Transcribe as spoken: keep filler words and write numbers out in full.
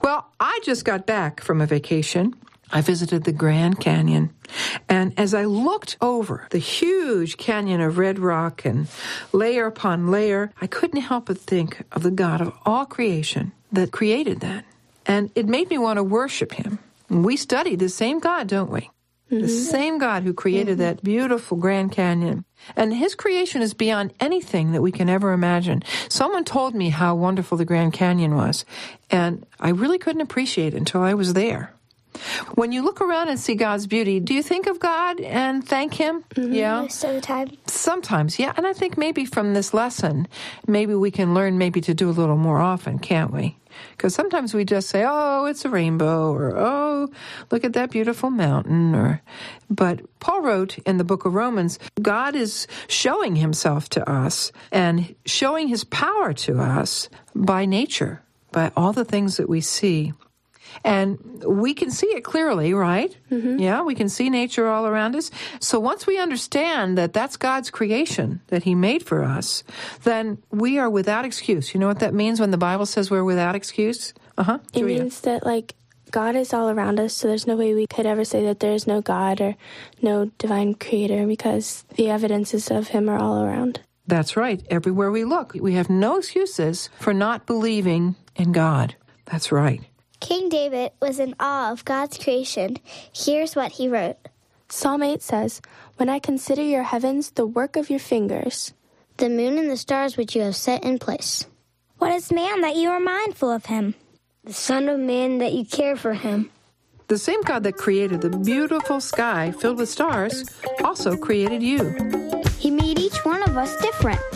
Well, I just got back from a vacation. I visited the Grand Canyon, and as I looked over the huge canyon of red rock and layer upon layer, I couldn't help but think of the God of all creation that created that. And it made me want to worship him. And we study the same God, don't we? Mm-hmm. The same God who created mm-hmm. that beautiful Grand Canyon. And his creation is beyond anything that we can ever imagine. Someone told me how wonderful the Grand Canyon was, and I really couldn't appreciate it until I was there. When you look around and see God's beauty, do you think of God and thank him? Mm-hmm. Yeah. Sometimes. Sometimes, yeah. And I think maybe from this lesson, maybe we can learn maybe to do a little more often, can't we? Because sometimes we just say, oh, it's a rainbow, or oh, look at that beautiful mountain. Or, But Paul wrote in the book of Romans, God is showing himself to us and showing his power to us by nature, by all the things that we see. And we can see it clearly, right? Mm-hmm. Yeah, we can see nature all around us. So once we understand that that's God's creation that he made for us, then we are without excuse. You know what that means when the Bible says we're without excuse? Uh-huh. It Julia. means that, like, God is all around us, so there's no way we could ever say that there is no God or no divine creator, because the evidences of him are all around. That's right. Everywhere we look, we have no excuses for not believing in God. That's right. King David was in awe of God's creation. Here's what he wrote. Psalm eight says, "When I consider your heavens, the work of your fingers, the moon and the stars which you have set in place. What is man that you are mindful of him? The son of man that you care for him." The same God that created the beautiful sky filled with stars also created you. He made each one of us different.